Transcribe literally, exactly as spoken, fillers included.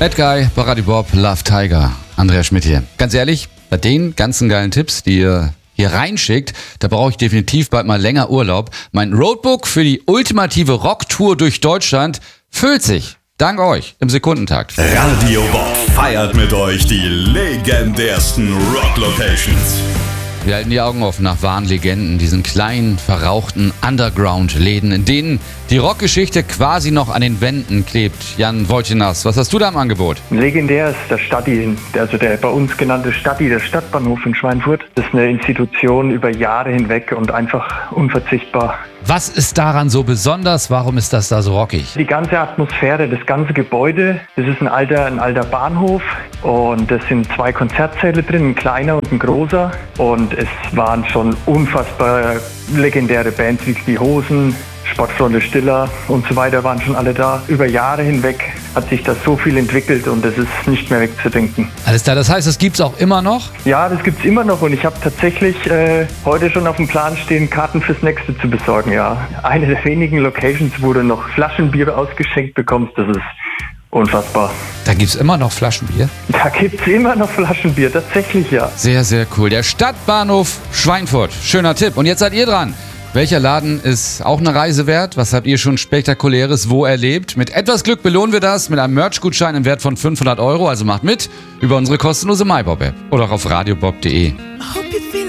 Bad Guy, Baradi Bob, Love Tiger. Andreas Schmidt hier. Ganz ehrlich, bei den ganzen geilen Tipps, die ihr hier reinschickt, da brauche ich definitiv bald mal länger Urlaub. Mein Roadbook für die ultimative Rocktour durch Deutschland füllt sich. Dank euch im Sekundentakt. Radio Bob feiert mit euch die legendärsten Rock-Locations. Wir halten die Augen offen nach wahren Legenden, diesen kleinen, verrauchten Underground-Läden, in denen die Rockgeschichte quasi noch an den Wänden klebt. Jan Wojcinas, was hast du da im Angebot? Legendär ist der Stadti, also der bei uns genannte Stadti, der Stadtbahnhof in Schweinfurt. Das ist eine Institution über Jahre hinweg und einfach unverzichtbar. Was ist daran so besonders? Warum ist das da so rockig? Die ganze Atmosphäre, das ganze Gebäude, das ist ein alter, ein alter Bahnhof und es sind zwei Konzertsäle drin, ein kleiner und ein großer. Und es waren schon unfassbar legendäre Bands wie die Hosen, Sportfreunde Stiller und so weiter waren schon alle da. Über Jahre hinweg hat sich das so viel entwickelt und es ist nicht mehr wegzudenken. Alles klar, das heißt, es gibt's auch immer noch? Ja, das gibt's immer noch und ich habe tatsächlich äh, heute schon auf dem Plan stehen, Karten fürs nächste zu besorgen, ja. Eine der wenigen Locations, wo du noch Flaschenbier ausgeschenkt bekommst, das ist unfassbar. Da gibt's immer noch Flaschenbier? Da gibt's immer noch Flaschenbier, tatsächlich, ja. Sehr, sehr cool. Der Stadtbahnhof Schweinfurt. Schöner Tipp. Und jetzt seid ihr dran. Welcher Laden ist auch eine Reise wert? Was habt ihr schon Spektakuläres wo erlebt? Mit etwas Glück belohnen wir das mit einem Merch-Gutschein im Wert von fünfhundert Euro. Also macht mit über unsere kostenlose MyBob-App oder auch auf radiobob punkt de.